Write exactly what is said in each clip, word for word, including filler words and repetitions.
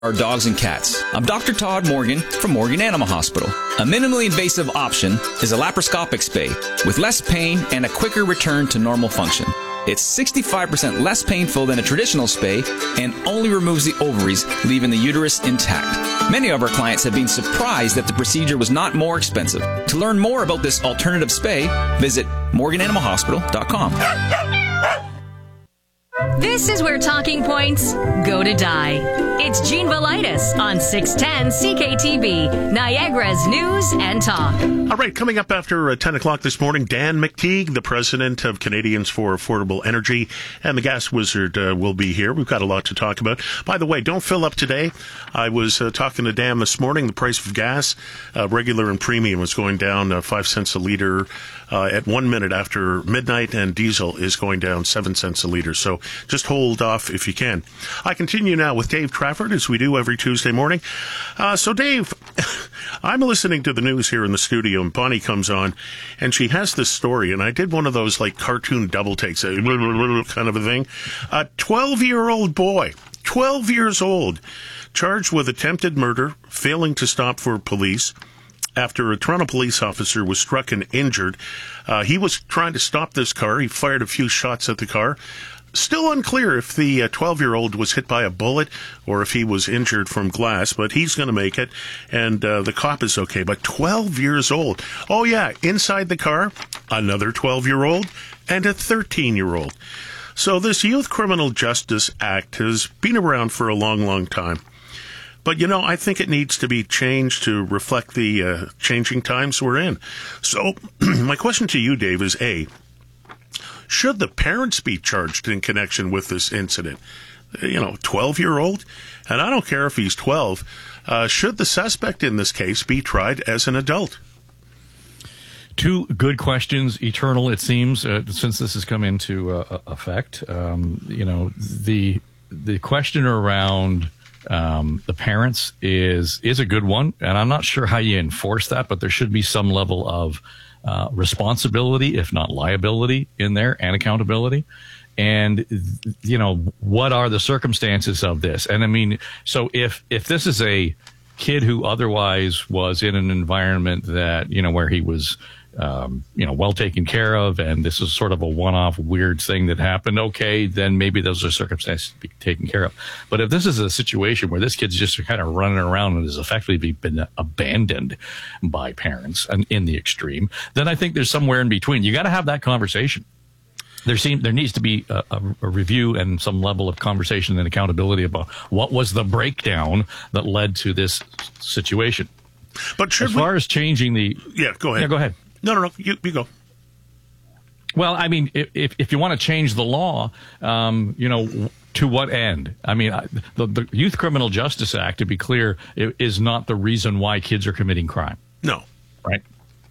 our dogs and cats. I'm Doctor Todd Morgan from Morgan Animal Hospital. A minimally invasive option is a laparoscopic spay with less pain and a quicker return to normal function. It's sixty-five percent less painful than a traditional spay and only removes the ovaries, leaving the uterus intact. Many of our clients have been surprised that the procedure was not more expensive. To learn more about this alternative spay, visit morgan animal hospital dot com. This is where talking points go to die. It's Gene Velitis on six ten C K T V, Niagara's News and Talk. All right, coming up after uh, ten o'clock this morning, Dan McTeague, the president of Canadians for Affordable Energy, and the gas wizard uh, will be here. We've got a lot to talk about. By the way, don't fill up today. I was uh, talking to Dan this morning. The price of gas, uh, regular and premium, was going down uh, five cents a liter uh, at one minute after midnight, and diesel is going down seven cents a liter. So just hold off if you can. I continue now with Dave Trafford, as we do every Tuesday morning. Uh, so, Dave, I'm listening to the news here in the studio, and Bonnie comes on, and she has this story, and I did one of those, like, cartoon double takes, kind of a thing. A twelve-year-old boy, twelve years old, charged with attempted murder, failing to stop for police, after a Toronto police officer was struck and injured. Uh, he was trying to stop this car. He fired a few shots at the car. Still unclear if the uh, twelve-year-old was hit by a bullet or if he was injured from glass, but he's going to make it, and uh, the cop is okay. But twelve years old. Oh, yeah, inside the car, another twelve-year-old and a thirteen-year-old. So this Youth Criminal Justice Act has been around for a long, long time. But, you know, I think it needs to be changed to reflect the uh, changing times we're in. So my question to you, Dave, is A, should the parents be charged in connection with this incident? You know, twelve-year-old? And I don't care if he's twelve. Uh, should the suspect in this case be tried as an adult? Two good questions, eternal, it seems, uh, since this has come into uh, effect. Um, you know, the the question around um, the parents is is a good one, and I'm not sure how you enforce that, but there should be some level of Uh, responsibility, if not liability, in there, and accountability. And, you know, what are the circumstances of this? And I mean, so if, if this is a kid who otherwise was in an environment that, you know, where he was, um, you know, well taken care of, and this is sort of a one-off weird thing that happened, okay, then maybe those are circumstances to be taken care of. But if this is a situation where this kid's just kind of running around and has effectively been abandoned by parents and in the extreme, then I think there's somewhere in between. You got to have that conversation. There seem there needs to be a, a, a review and some level of conversation and accountability about what was the breakdown that led to this situation. But should as far we... as changing the yeah, go ahead. Yeah, go ahead. No, no, no. You, you go. Well, I mean, if if you want to change the law, um, you know, to what end? I mean, the, the Youth Criminal Justice Act, to be clear, is not the reason why kids are committing crime. No. Right.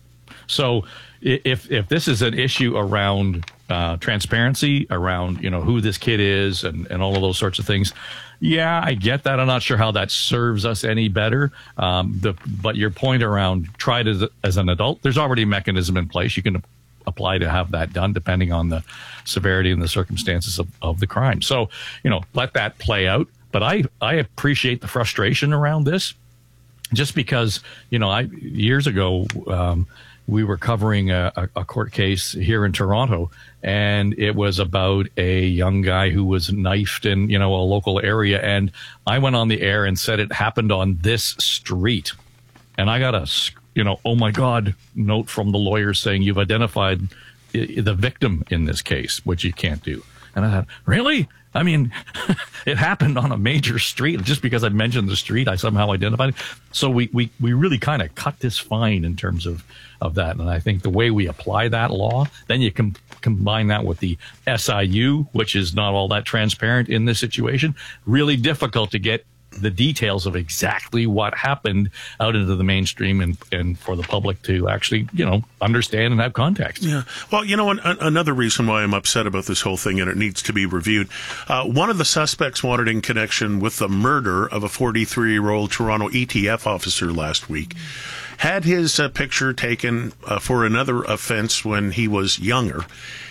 So if if this is an issue around uh, transparency, around, you know, who this kid is and, and all of those sorts of things, yeah, I get that. I'm not sure how that serves us any better. Um, the, but your point around tried as, as an adult, there's already a mechanism in place. You can apply to have that done depending on the severity and the circumstances of, of the crime. So, you know, let that play out. But I, I appreciate the frustration around this, just because, you know, I years ago, um, we were covering a, a court case here in Toronto, and it was about a young guy who was knifed in, you know, a local area. And I went on the air and said it happened on this street. And I got a, you know, oh my God, note from the lawyer saying you've identified the victim in this case, which you can't do. And I thought, really? I mean, it happened on a major street. Just because I mentioned the street, I somehow identified it. So we, we, we really kind of cut this fine in terms of, of that. And I think the way we apply that law, then you can combine that with the S I U, which is not all that transparent in this situation, really difficult to get the details of exactly what happened out into the mainstream and, and for the public to actually, you know, understand and have context. Yeah. Well, you know, an, another reason why I'm upset about this whole thing, and it needs to be reviewed, uh, one of the suspects wanted in connection with the murder of a forty-three-year-old Toronto E T F officer last week had his uh, picture taken uh, for another offense when he was younger.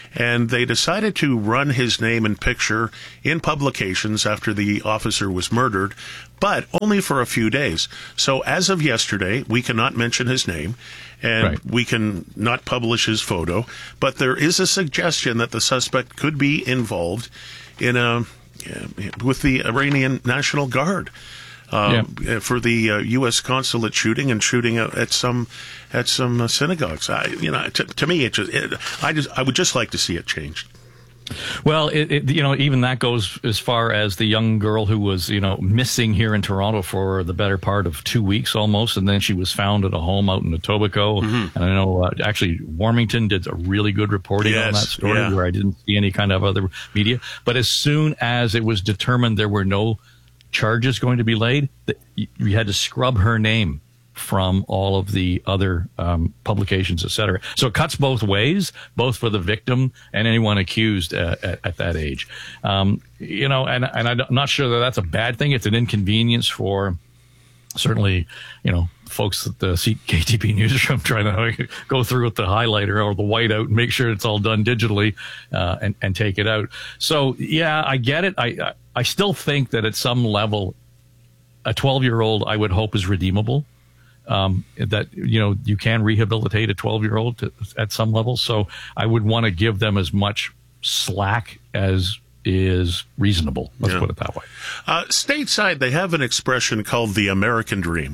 and they decided to run his name and picture in publications after the officer was murdered, but only for a few days. So as of yesterday, we cannot mention his name, and right. we can not publish his photo, but there is a suggestion that the suspect could be involved in a with the Iranian National Guard. Um, yeah. For the uh, U S consulate shooting and shooting at some at some uh, synagogues. I, you know, to, to me, it just it, I just I would just like to see it changed. Well, it, it, you know, even that goes as far as the young girl who was, you know, missing here in Toronto for the better part of two weeks almost, and then she was found at a home out in Etobicoke. Mm-hmm. And I know uh, actually Warmington did a really good reporting yes, on that story yeah. where I didn't see any kind of other media. But as soon as it was determined there were no charges going to be laid, you had to scrub her name from all of the other um, publications, et cetera. So it cuts both ways, both for the victim and anyone accused uh, at, at that age. Um, you know, and, and I'm not sure that that's a bad thing. It's an inconvenience for certainly, you know, folks at the C K T B newsroom trying to go through with the highlighter or the whiteout and make sure it's all done digitally uh, and, and take it out. So, yeah, I get it. I, I still think that at some level, a twelve-year-old, I would hope, is redeemable. Um, that, you know, you can rehabilitate a twelve-year-old at some level. So I would want to give them as much slack as is reasonable. Let's yeah. put it that way. Uh, stateside, they have an expression called the American dream.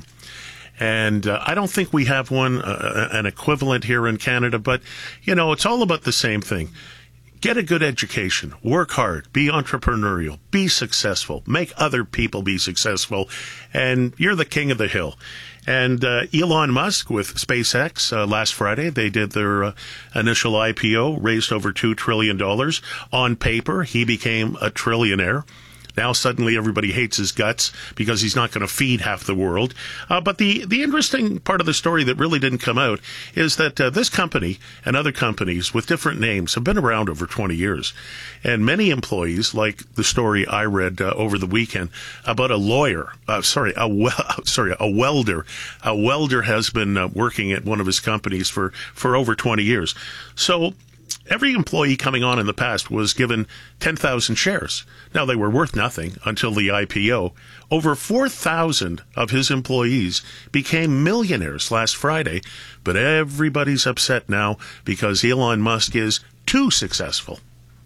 And uh, I don't think we have one, uh, an equivalent here in Canada. But, you know, it's all about the same thing. Get a good education, work hard, be entrepreneurial, be successful, make other people be successful, and you're the king of the hill. And uh, Elon Musk with SpaceX uh, last Friday, they did their uh, initial I P O, raised over two trillion dollars. On paper, he became a trillionaire. Now suddenly everybody hates his guts because he's not going to feed half the world. Uh, but the, the interesting part of the story that really didn't come out is that uh, this company and other companies with different names have been around over twenty years. And many employees, like the story I read uh, over the weekend about a lawyer, uh, sorry, a wel- sorry, a welder. A welder has been uh, working at one of his companies for, for over twenty years. So every employee coming on in the past was given ten thousand shares. Now, they were worth nothing until the I P O. Over four thousand of his employees became millionaires last Friday, but everybody's upset now because Elon Musk is too successful.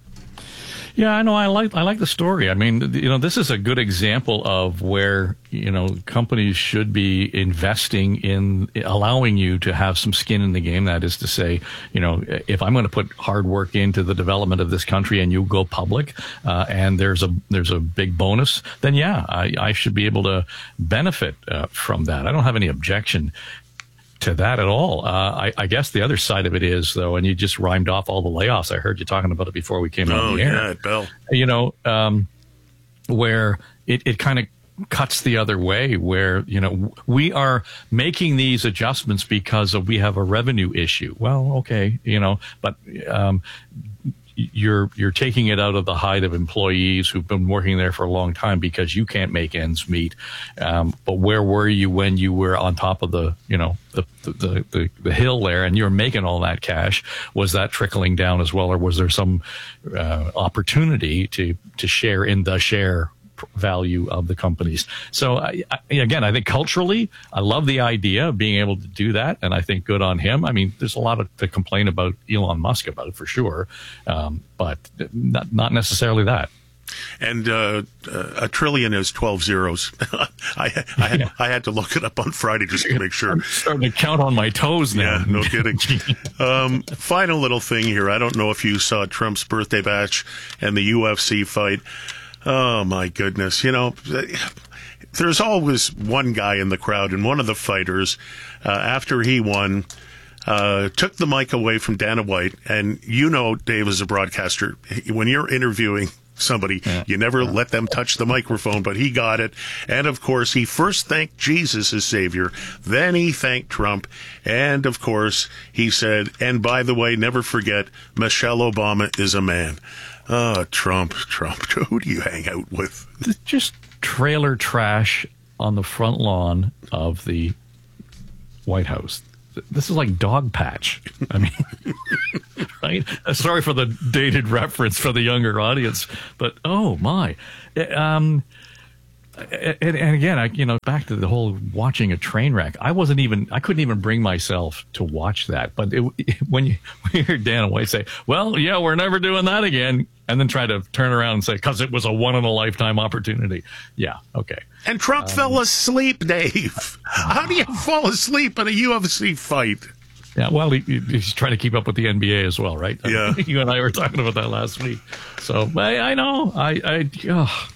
Yeah, I know. I like I like the story. I mean, you know, this is a good example of where, you know, companies should be investing in allowing you to have some skin in the game. That is to say, you know, if I'm going to put hard work into the development of this country and you go public uh, and there's a there's a big bonus, then yeah, I, I should be able to benefit uh, from that. I don't have any objection to that at all. Uh, I, I guess the other side of it is, though, and you just rhymed off all the layoffs. I heard you talking about it before we came oh, on the air. Oh, yeah, Bill. You know, um, where it, it kind of cuts the other way, where, you know, we are making these adjustments because of we have a revenue issue. Well, okay, you know, but um, you're you're taking it out of the hide of employees who've been working there for a long time because you can't make ends meet. Um, but where were you when you were on top of the, you know, the the, the the hill there and you were making all that cash? Was that trickling down as well, or was there some uh, opportunity to to share in the share value of the companies? So I, I, again, I think culturally, I love the idea of being able to do that, and I think good on him. I mean, there's a lot of, to complain about Elon Musk about for sure, um, but not, not necessarily that. And uh, a trillion is twelve zeros. I, I, had, yeah. I had to look it up on Friday just to make sure. I'm starting to count on my toes now. Yeah, no kidding. um, final little thing here. I don't know if you saw Trump's birthday bash and the U F C fight. Oh, my goodness. You know, there's always one guy in the crowd, and one of the fighters, uh, after he won, uh, took the mic away from Dana White. And you know, Dave, as a broadcaster, when you're interviewing somebody, yeah. you never yeah. let them touch the microphone, but he got it. And, of course, he first thanked Jesus as Savior. Then he thanked Trump. And, of course, he said, and by the way, never forget, Michelle Obama is a man. Oh, Trump, Trump, who do you hang out with? Just trailer trash on the front lawn of the White House. this is like Dog Patch. I mean, right? Sorry for the dated reference for the younger audience, but oh my. Um, and, and again, I, you know, back to the whole watching a train wreck. I wasn't even, I couldn't even bring myself to watch that. But it, when you when you hear Dan White say, well, yeah, we're never doing that again, and then try to turn around and say, because it was a one in a lifetime opportunity. Yeah, okay. And Trump um, fell asleep, Dave. How do you fall asleep in a U F C fight? Yeah, well, he, he's trying to keep up with the N B A as well, right? Yeah. You and I were talking about that last week. So I, I know. I, I oh.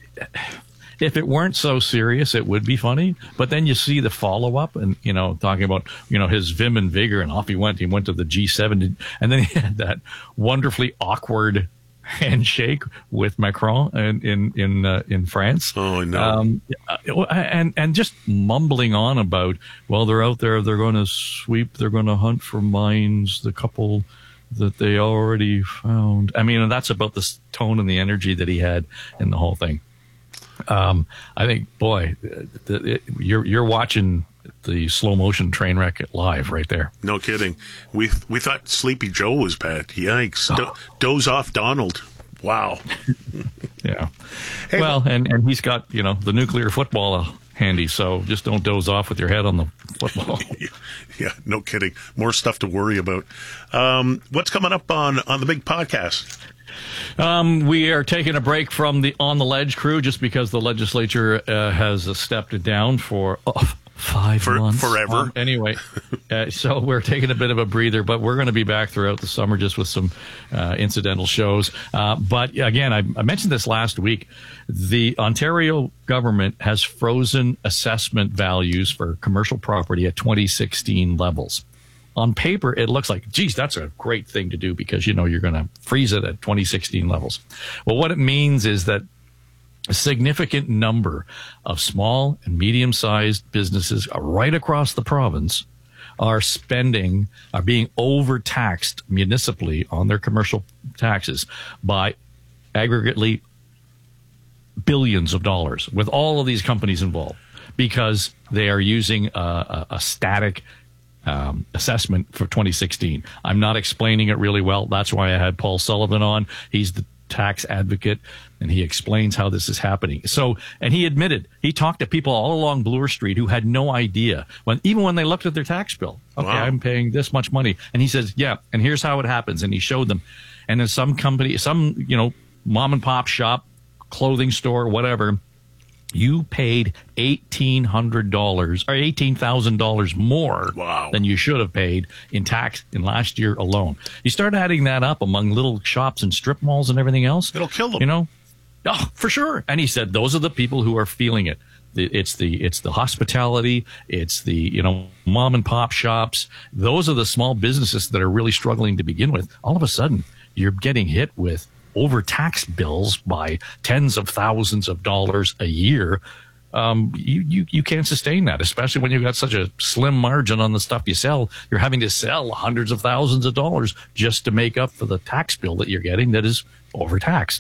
If it weren't so serious, it would be funny. But then you see the follow-up and, you know, talking about, you know, his vim and vigor, and off he went. He went to the G seven, and then he had that wonderfully awkward handshake with Macron in in in, uh, in France. Oh no! Um, and and just mumbling on about, well, they're out there, they're going to sweep, they're going to hunt for mines, the couple that they already found. I mean, and that's about the tone and the energy that he had in the whole thing. Um, I think, boy, the, it, you're you're watching the slow motion train wreck live right there. No kidding. We we thought Sleepy Joe was bad. Yikes! Do, doze off, Donald. Wow. Yeah. Hey, well, and and he's got, you know, the nuclear football handy, so just don't doze off with your head on the football. Yeah, no kidding. More stuff to worry about. Um, what's coming up on on the big podcast? Um, we are taking a break from the On the Ledge crew just because the legislature uh, has uh, stepped down for oh, five for, months. Forever. Um, anyway, uh, so we're taking a bit of a breather, but we're going to be back throughout the summer just with some uh, incidental shows. Uh, but again, I, I mentioned this last week. The Ontario government has frozen assessment values for commercial property at twenty sixteen levels. On paper, it looks like, geez, that's a great thing to do because, you know, you're going to freeze it at twenty sixteen levels. Well, what it means is that a significant number of small and medium-sized businesses right across the province are spending, are being overtaxed municipally on their commercial taxes by aggregately billions of dollars with all of these companies involved because they are using a, a, a static Um, assessment for twenty sixteen. I'm not explaining it really well. That's why I had Paul Sullivan on. He's the tax advocate, and he explains how this is happening. So, and he admitted, he talked to people all along Bloor Street who had no idea, when even when they looked at their tax bill. Okay, wow. I'm paying this much money. And he says, yeah, and here's how it happens. And he showed them. And then some company, some, you know, mom and pop shop, clothing store, whatever, you paid eighteen hundred dollars or eighteen thousand dollars more wow. than you should have paid in tax in last year alone. You start adding that up among little shops and strip malls and everything else. It'll kill them. You know? Oh, for sure. And he said those are the people who are feeling it. It's the it's the hospitality. It's the, you know, mom and pop shops. Those are the small businesses that are really struggling to begin with. All of a sudden, you're getting hit with overtaxed bills by tens of thousands of dollars a year. Um, you, you, you can't sustain that, especially when you've got such a slim margin on the stuff you sell. You're having to sell hundreds of thousands of dollars just to make up for the tax bill that you're getting that is overtaxed.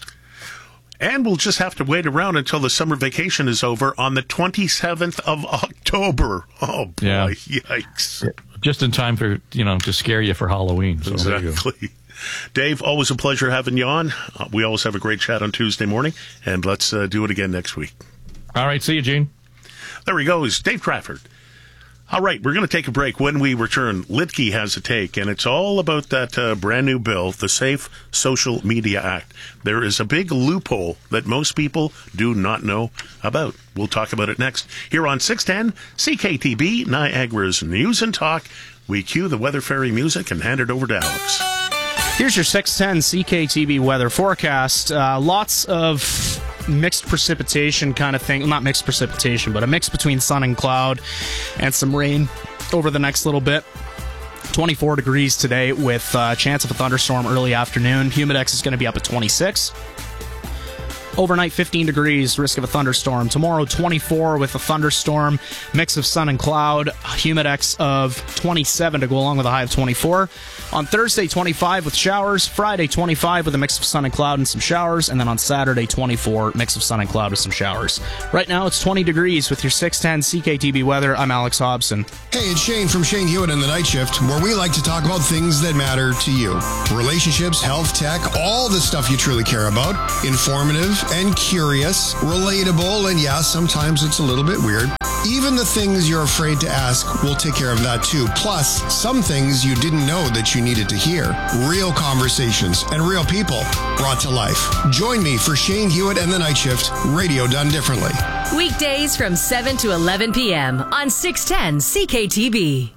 And we'll just have to wait around until the summer vacation is over on the twenty-seventh of October. Oh, boy. Yeah. Yikes. Just in time for, you know, to scare you for Halloween. So exactly. Dave, always a pleasure having you on. Uh, we always have a great chat on Tuesday morning, and let's uh, do it again next week. All right. See you, Gene. There he goes, Dave Crawford. All right, we're going to take a break. When we return, Lidke has a take, and it's all about that uh, brand new bill, the Safe Social Media Act. There is a big loophole that most people do not know about. We'll talk about it next here on six ten C K T B, Niagara's News and Talk. We cue the Weather Fairy music and hand it over to Alex. Here's your six ten C K T B weather forecast. Uh, lots of mixed precipitation kind of thing. Not mixed precipitation, but a mix between sun and cloud and some rain over the next little bit. twenty-four degrees today with a uh, chance of a thunderstorm early afternoon. Humidex is going to be up at twenty-six. Overnight, fifteen degrees, risk of a thunderstorm. Tomorrow, twenty-four with a thunderstorm, mix of sun and cloud, humidex of twenty-seven to go along with a high of twenty-four. On Thursday, twenty-five with showers. Friday, twenty-five with a mix of sun and cloud and some showers. And then on Saturday, twenty-four, mix of sun and cloud with some showers. Right now, it's twenty degrees with your six ten C K T B weather. I'm Alex Hobson. Hey, it's Shane from Shane Hewitt in the Night Shift, where we like to talk about things that matter to you. Relationships, health, tech, all the stuff you truly care about. Informative and curious, relatable, and yeah, sometimes it's a little bit weird. Even the things you're afraid to ask, we'll take care of that too. Plus, some things you didn't know that you needed to hear. Real conversations and real people brought to life. Join me for Shane Hewitt and the Night Shift, radio done differently. Weekdays from seven to eleven p.m. on six ten C K T B.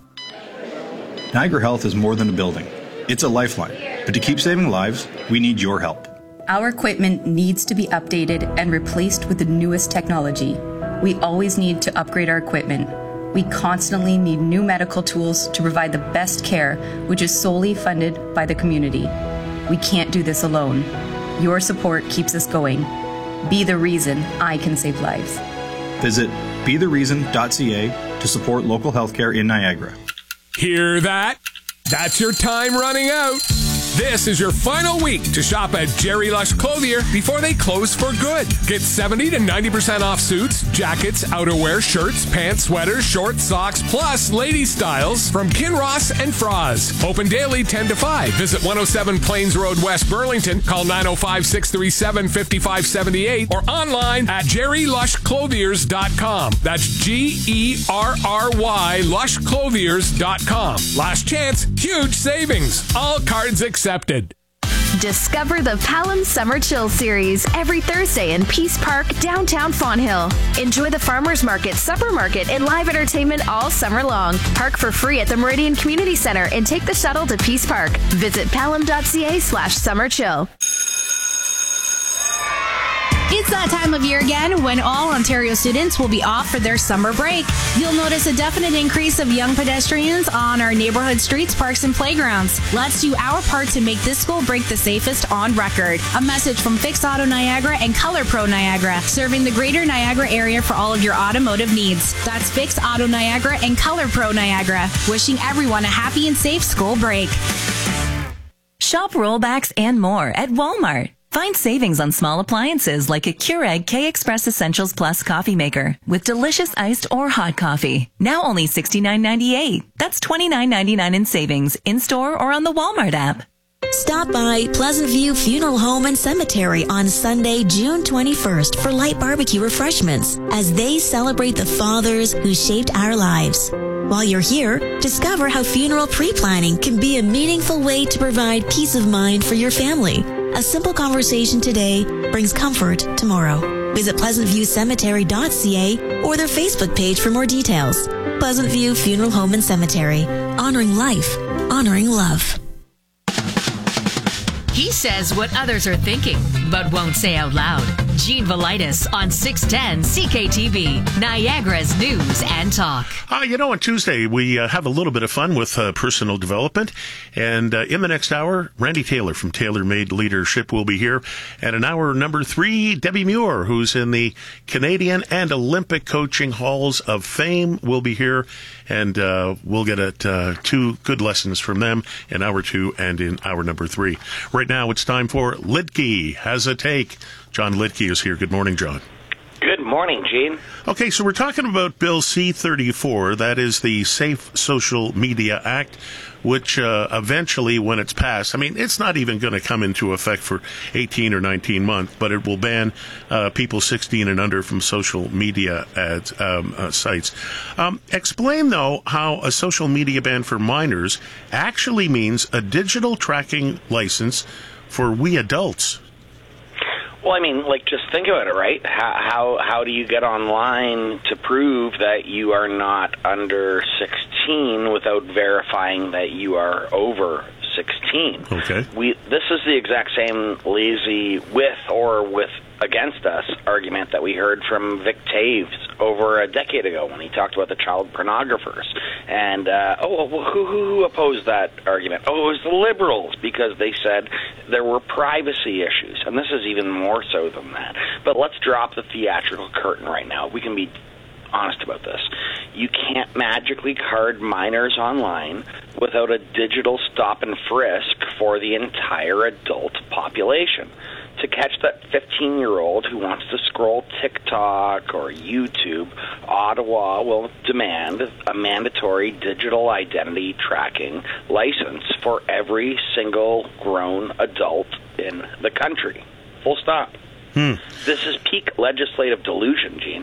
Niagara Health is more than a building. It's a lifeline. But to keep saving lives, we need your help. Our equipment needs to be updated and replaced with the newest technology. We always need to upgrade our equipment. We constantly need new medical tools to provide the best care, which is solely funded by the community. We can't do this alone. Your support keeps us going. Be the reason I can save lives. Visit be the reason dot c a to support local healthcare in Niagara. Hear that? That's your time running out. This is your final week to shop at Jerry Lush Clothier before they close for good. Get seventy to ninety percent off suits, jackets, outerwear, shirts, pants, sweaters, shorts, socks, plus lady styles from Kinross and Froz. Open daily ten to five. Visit one oh seven Plains Road, West Burlington. Call nine oh five, six three seven, five five seven eight or online at jerry lush clothiers dot com. That's G E R R Y lush clothiers dot com. Last chance, huge savings. All cards accepted. Discover the Palam Summer Chill Series every Thursday in Peace Park, downtown Fonthill. Enjoy the Farmers Market, Supper Market, and live entertainment all summer long. Park for free at the Meridian Community Center and take the shuttle to Peace Park. Visit palam dot c a slash summer chill. It's that time of year again when all Ontario students will be off for their summer break. You'll notice a definite increase of young pedestrians on our neighborhood streets, parks, and playgrounds. Let's do our part to make this school break the safest on record. A message from Fix Auto Niagara and Color Pro Niagara, serving the greater Niagara area for all of your automotive needs. That's Fix Auto Niagara and Color Pro Niagara, wishing everyone a happy and safe school break. Shop rollbacks and more at Walmart. Find savings on small appliances like a Keurig K-Express Essentials Plus coffee maker with delicious iced or hot coffee. Now only sixty-nine ninety-eight. That's twenty-nine ninety-nine in savings in-store or on the Walmart app. Stop by Pleasant View Funeral Home and Cemetery on Sunday, June twenty-first for light barbecue refreshments as they celebrate the fathers who shaped our lives. While you're here, discover how funeral pre-planning can be a meaningful way to provide peace of mind for your family. A simple conversation today brings comfort tomorrow. Visit pleasant view cemetery dot c a or their Facebook page for more details. Pleasant View Funeral Home and Cemetery. Honoring life. Honoring love. He says what others are thinking, but won't say out loud. Gene Velitis on six ten C K T V, Niagara's News and Talk. Uh, you know, on Tuesday, we uh, have a little bit of fun with uh, personal development. And uh, in the next hour, Randy Taylor from Taylor Made Leadership will be here. And in hour number three, Debbie Muir, who's in the Canadian and Olympic Coaching Halls of Fame, will be here. And uh, we'll get at, uh, two good lessons from them in hour two and in hour number three. Right now, it's time for Lidke Has a Take. John Lidke is here. Good morning, John. Good morning, Gene. Okay, so we're talking about Bill C thirty-four. That is the Safe Social Media Act, which uh, eventually, when it's passed, I mean, it's not even going to come into effect for eighteen or nineteen months, but it will ban uh, people sixteen and under from social media ads, um, uh, sites. Um, explain, though, how a social media ban for minors actually means a digital tracking license for we adults. Well, I mean, like, just think about it, right? How how how do you get online to prove that you are not under sixteen without verifying that you are over sixteen? Okay. We this is the exact same lazy with or with against us argument that we heard from Vic Taves over a decade ago when he talked about the child pornographers. And, uh, oh, well, who, who opposed that argument? Oh, it was the Liberals, because they said there were privacy issues. and this is even more so than that. But let's drop the theatrical curtain right now. We can be honest about this. You can't magically card minors online without a digital stop and frisk for the entire adult population. To catch that fifteen-year-old who wants to scroll TikTok or YouTube, Ottawa will demand a mandatory digital identity tracking license for every single grown adult in the country. Full stop. Hmm. This is peak legislative delusion, Gene.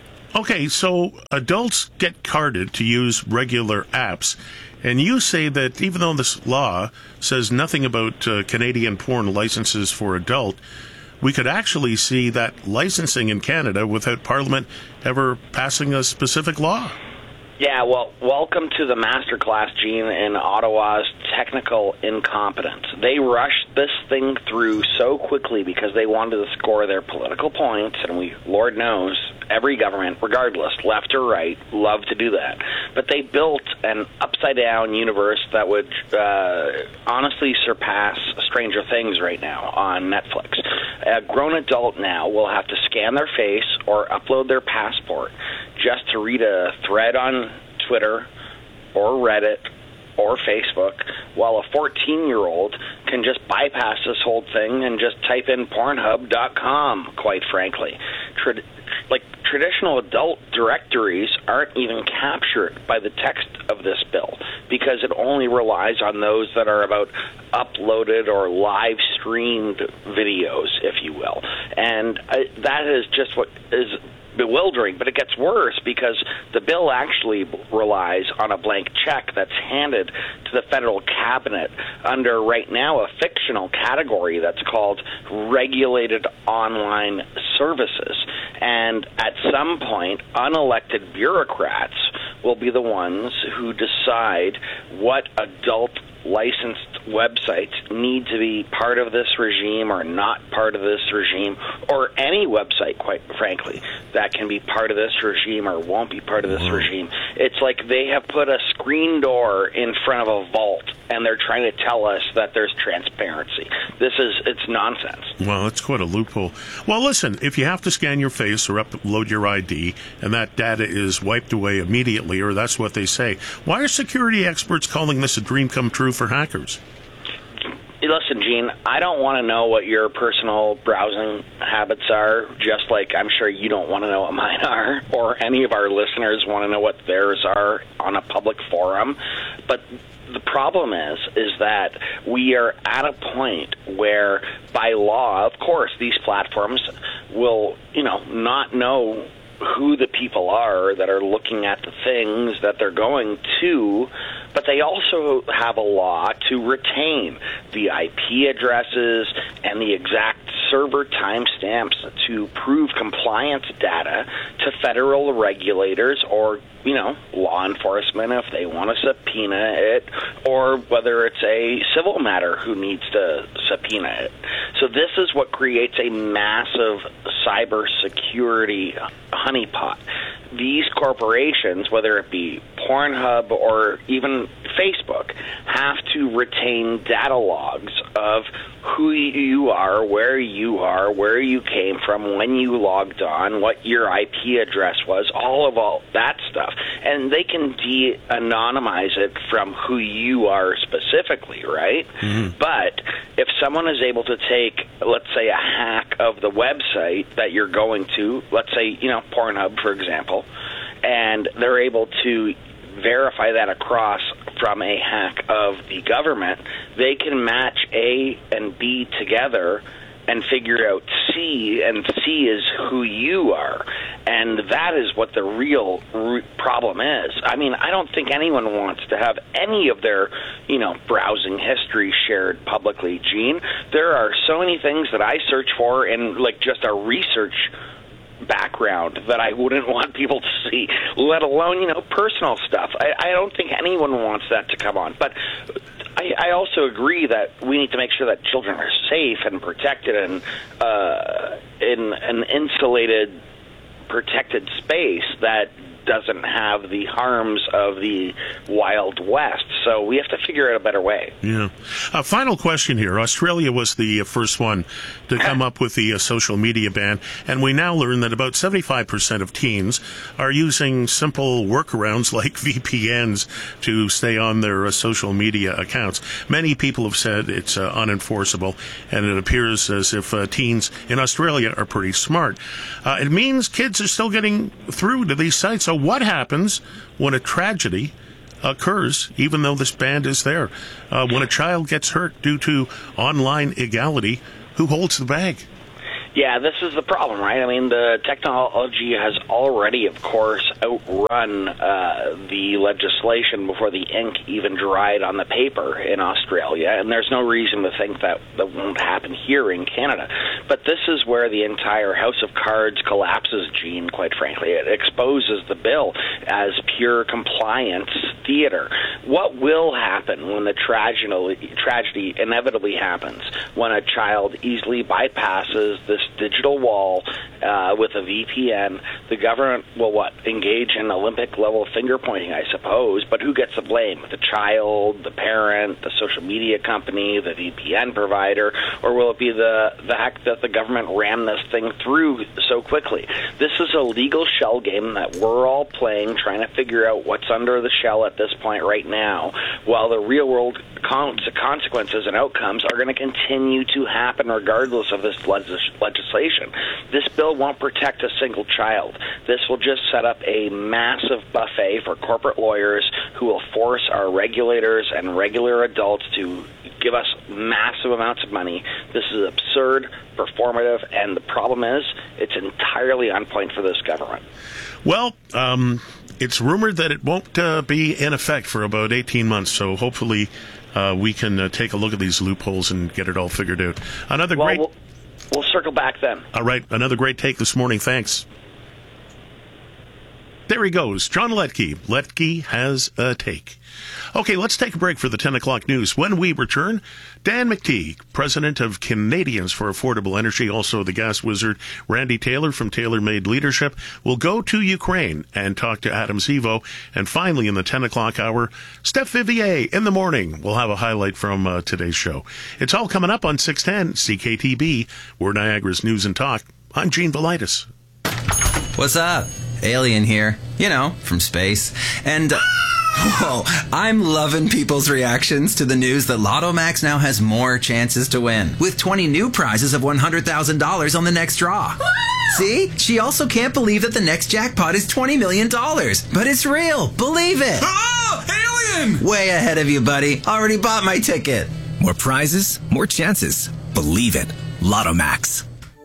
Okay, so adults get carded to use regular apps, and you say that even though this law says nothing about uh, Canadian porn licenses for adult, we could actually see that licensing in Canada without Parliament ever passing a specific law. Yeah, well, welcome to the masterclass, Gene, in Ottawa's technical incompetence. They rushed this thing through so quickly because they wanted to score their political points, and we, Lord knows, every government, regardless, left or right, love to do that. But they built an upside-down universe that would uh, honestly surpass Stranger Things right now on Netflix. A grown adult now will have to scan their face or upload their passport just to read a thread on Twitter or Reddit or Facebook, while a fourteen-year-old can just bypass this whole thing and just type in Pornhub dot com, quite frankly. Trad- like, traditional adult directories aren't even captured by the text of this bill because it only relies on those that are about uploaded or live-streamed videos, if you will. And uh, that is just what is bewildering, but it gets worse because the bill actually relies on a blank check that's handed to the federal cabinet under right now a fictional category that's called regulated online services. And at some point, unelected bureaucrats will be the ones who decide what adult licensed websites need to be part of this regime or not part of this regime, or any website, quite frankly, that can be part of this regime or won't be part of this regime. It's like they have put a screen door in front of a vault, and they're trying to tell us that there's transparency. This is, it's nonsense. Well, that's quite a loophole. Well, listen, if you have to scan your face or upload your I D, and that data is wiped away immediately, or that's what they say, why are security experts calling this a dream come true for hackers? Listen, Gene, I don't want to know what your personal browsing habits are, just like I'm sure you don't want to know what mine are, or any of our listeners want to know what theirs are on a public forum. But the problem is, is that we are at a point where, by law, of course, these platforms will, you know, not know who the people are that are looking at the things that they're going to, but they also have a law to retain the I P addresses and the exact server timestamps to prove compliance data to federal regulators or, you know, law enforcement if they want to subpoena it, or whether it's a civil matter who needs to subpoena it. So this is what creates a massive cybersecurity honeypot. These corporations, whether it be Pornhub or even Facebook, have to retain data logs of who you are, where you are, where you came from, when you logged on, what your I P address was, all of all that stuff. And they can de-anonymize it from who you are specifically, right? Mm-hmm. But if someone is able to take, let's say, a hack of the website that you're going to, let's say, you know, Pornhub, for example, and they're able to verify that across from a hack of the government, they can match A and B together and figure out C, and C is who you are. And that is what the real re- problem is. I mean, I don't think anyone wants to have any of their, you know, browsing history shared publicly, Gene. There are so many things that I search for in, like, just a research background that I wouldn't want people to see, let alone, you know, personal stuff. I, I don't think anyone wants that to come on. But I, I also agree that we need to make sure that children are safe and protected and uh, in an insulated, protected space that doesn't have the harms of the Wild West. So we have to figure out a better way. Yeah. Uh, final question here. Australia was the uh, first one to come up with the uh, social media ban, and we now learn that about seventy-five percent of teens are using simple workarounds like V P Ns to stay on their uh, social media accounts. Many people have said it's uh, unenforceable, and it appears as if uh, teens in Australia are pretty smart. Uh, it means kids are still getting through to these sites. So what happens when a tragedy occurs, even though this ban is there? Uh, when a child gets hurt due to online illegality, who holds the bag? Yeah, this is the problem, right? I mean, the technology has already, of course, outrun uh, the legislation before the ink even dried on the paper in Australia, and there's no reason to think that that won't happen here in Canada. But this is where the entire House of Cards collapses, Gene, quite frankly. It exposes the bill as pure compliance theater. What will happen when the tragedy, tragedy inevitably happens? When a child easily bypasses this digital wall uh, with a V P N, the government will what? Engage in Olympic-level finger-pointing, I suppose, but who gets the blame? The child, the parent, the social media company, the V P N provider, or will it be the, the fact that the government rammed this thing through so quickly? This is a legal shell game that we're all playing, trying to figure out what's under the shell at this point right now, while the real-world con- consequences and outcomes are going to continue to happen regardless of this legis- legislation. This bill won't protect a single child. This will just set up a massive buffet for corporate lawyers who will force our regulators and regular adults to give us massive amounts of money. This is absurd, performative, and the problem is it's entirely on point for this government. Well, um, it's rumored that it won't uh, be in effect for about eighteen months, so hopefully uh, we can uh, take a look at these loopholes and get it all figured out. Another well, great... We'll, we'll circle back then. All right, another great take this morning. Thanks. There he goes, John Letke. Letke has a take. Okay, let's take a break for the ten o'clock news. When we return, Dan McTeague, president of Canadians for Affordable Energy, also the gas wizard, Randy Taylor from Taylor Made Leadership, will go to Ukraine and talk to Adam Zivo. And finally, in the ten o'clock hour, Steph Vivier in the morning. We'll have a highlight from uh, today's show. It's all coming up on six ten C K T B. We're Niagara's News and Talk. I'm Gene Velitis. What's up? Alien here. You know, from space. And... Uh, Whoa, I'm loving people's reactions to the news that Lotto Max now has more chances to win, with twenty new prizes of one hundred thousand dollars on the next draw. See? She also can't believe that the next jackpot is twenty million dollars. But it's real. Believe it. Oh, alien! Way ahead of you, buddy. Already bought my ticket. More prizes, more chances. Believe it. Lotto Max.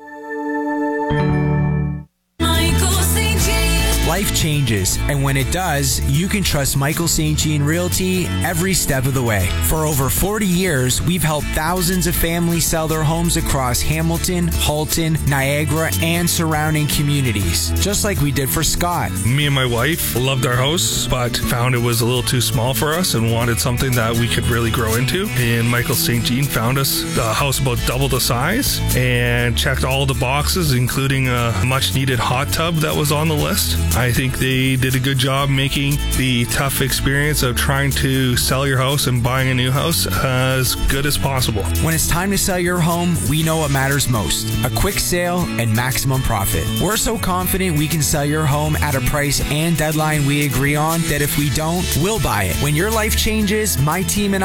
Life changes, and when it does, you can trust Michael Saint Jean Realty every step of the way. For over forty years, we've helped thousands of families sell their homes across Hamilton, Halton, Niagara, and surrounding communities, just like we did for Scott. Me and my wife loved our house, but found it was a little too small for us and wanted something that we could really grow into. And Michael Saint Jean found us a house about double the size and checked all the boxes, including a much-needed hot tub that was on the list. I think they did a good job making the tough experience of trying to sell your house and buying a new house as good as possible. When it's time to sell your home, we know what matters most: a quick sale and maximum profit. We're so confident we can sell your home at a price and deadline we agree on that if we don't, we'll buy it. When your life changes, my team and